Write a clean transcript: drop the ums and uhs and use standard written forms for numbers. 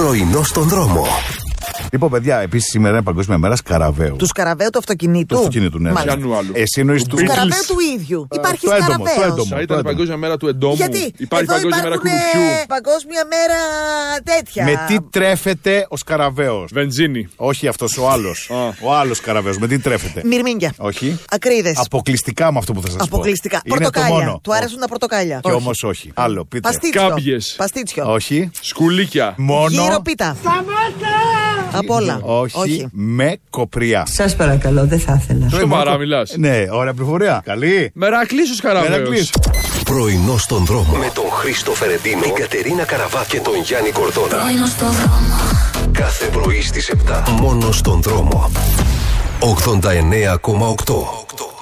Πρωινό στον δρόμο. Λοιπόν, παιδιά, επίσης σήμερα είναι Παγκόσμια Μέρα Σκαραβαίου. Του Σκαραβαίου του αυτοκινήτου. Του αυτοκινήτου, ναι. Εσύ εννοείς του Σκαραβαίου του ίδιου. Υπάρχει Σκαραβαίος. Θα ήταν η Παγκόσμια Μέρα του εντόμου. Γιατί Υπάρχει Παγκόσμια Μέρα κουνουπιού. Παγκόσμια Μέρα τέτοια. Με τι τρέφεται ο Σκαραβαίος? Βενζίνη. Όχι αυτός ο άλλος. Ο άλλος Σκαραβαίος. Με τι τρέφεται? Μυρμήγκια. Όχι. Ακρίδες. Αποκλειστικά με αυτό που θα σας πω. Αποκλειστικά. Είναι Πορτοκάλια. το μόνο. Του αρέσουν τα πορτοκάλια. Και όμως όχι. Άλλο, πείτε. Κάμπιες. Παστίτσιο. Όχι. Σκουλίκια. Μόνο. Γύρο πίτα. Απ' όλα. Όχι. Με κοπριά. Σας παρακαλώ, δεν θα ήθελα. Σοβαρά μιλάς? Ναι, ωραία πληροφορία. Καλή. Μερακλής ο Σκαραβαίος. Μερακλής. Πρωινό στον δρόμο. Με τον Χρήστο Φερεντίνο, την Κατερίνα Καραβά και τον Γιάννη Κορδόνα. Πρωινό στον δρόμο. Κάθε πρωί στις 7. Μόνο στον δρόμο. 89,8.